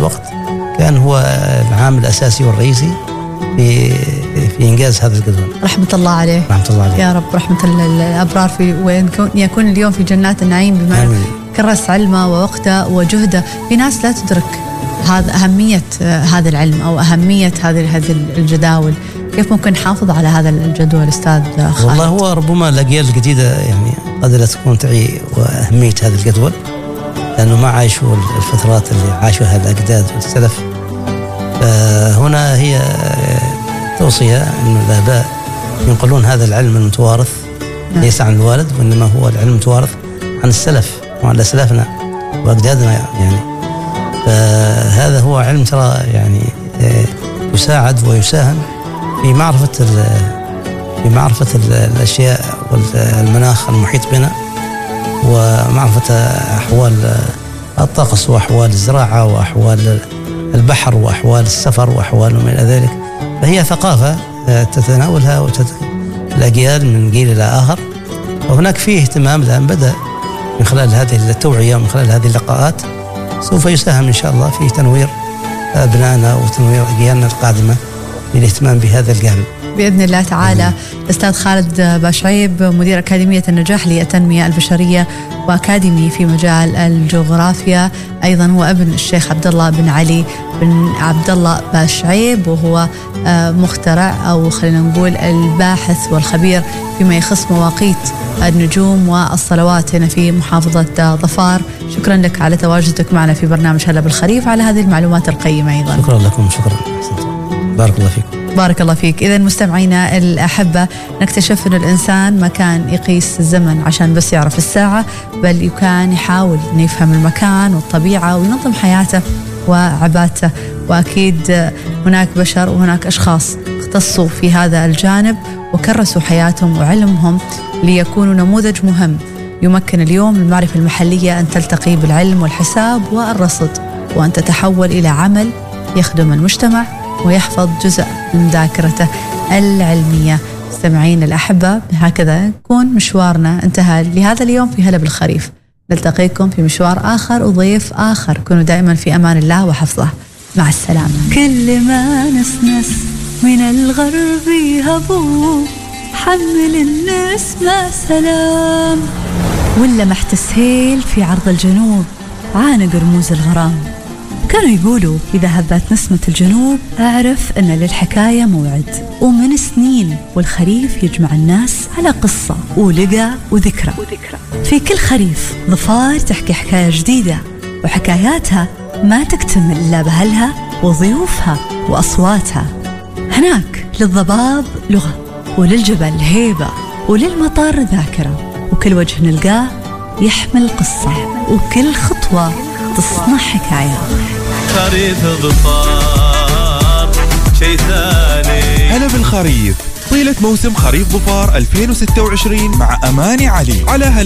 الوقت كان هو العامل الأساسي والرئيسي في إنجاز هذا الجدول. رحمة الله عليه. رحمة الله عليه يا رب، رحمة الأبرار في وين يكون اليوم في جنات النعيم بما كرس علمه ووقته وجهده. في ناس لا تدرك هذا أهمية هذا العلم أو أهمية هذه الجداول. كيف ممكن نحافظ على هذا الجدول أستاذ خالد؟ والله هو ربما الأجيال الجديدة يعني قد لا تكون تعي وأهمية هذا الجدول، لأنه ما عاشوا الفترات اللي عاشوها الأجداد والسلف. فهنا هي توصية أن الآباء ينقلون هذا العلم المتوارث ليس عن الوالد، وإنما هو العلم المتوارث عن السلف وعن أسلافنا وأجدادنا يعني. فهذا هو علم ترى يعني يساعد ويساهم في معرفة الأشياء والمناخ المحيط بنا، ومعرفة أحوال الطقس وأحوال الزراعة وأحوال البحر وأحوال السفر وأحوال ما إلى ذلك. فهي ثقافة تتناولها الأجيال من جيل إلى آخر، وهناك فيه اهتمام الآن بدأ من خلال هذه التوعية ومن خلال هذه اللقاءات، سوف يساهم إن شاء الله في تنوير أبنائنا وتنوير أجيالنا القادمة للاهتمام بهذا الجانب بإذن الله تعالى. الأستاذ خالد باشعيب، مدير أكاديمية النجاح للتنمية البشرية وأكاديمي في مجال الجغرافيا، أيضا هو ابن الشيخ عبد الله بن علي بن عبد الله باشعيب، وهو مخترع أو خلينا نقول الباحث والخبير فيما يخص مواقيت النجوم والصلوات هنا في محافظة ظفار. شكرا لك على تواجدك معنا في برنامج هلا بالخريف، على هذه المعلومات القيمة أيضا. شكرا لكم. شكرا، بارك الله فيكم. بارك الله فيك. إذن مستمعينا الأحبة، نكتشف أن الإنسان ما كان يقيس الزمن عشان بس يعرف الساعة، بل كان يحاول أن يفهم المكان والطبيعة وينظم حياته وعبادته. وأكيد هناك بشر وهناك أشخاص اختصوا في هذا الجانب وكرسوا حياتهم وعلمهم ليكونوا نموذج مهم يمكن اليوم المعرفة المحلية أن تلتقي بالعلم والحساب والرصد، وأن تتحول إلى عمل يخدم المجتمع ويحفظ جزء من ذاكرته العلمية. مستمعين الأحبة، هكذا يكون مشوارنا انتهى لهذا اليوم في هلا بالخريف. نلتقيكم في مشوار آخر وضيف آخر. كونوا دائما في أمان الله وحفظه. مع السلامة. كل ما نسنس من الغرب يهبوا، حمل الناس ما سلام، ولا محت السهيل في عرض الجنوب عانق رموز الغرام. كانوا يقولوا إذا هبت نسمة الجنوب أعرف أن للحكاية موعد. ومن سنين والخريف يجمع الناس على قصة ولقى وذكرى. في كل خريف ظفار تحكي حكاية جديدة، وحكاياتها ما تكتمل إلا بأهلها وضيوفها وأصواتها. هناك للضباب لغة، وللجبل هيبة، وللمطر ذاكرة، وكل وجه نلقاه يحمل قصة، وكل خطوة تصنع حكاية. خريف ظفار شي ثاني. هلا بالخريف طيلة موسم خريف ظفار 2026 مع أماني علي على هلا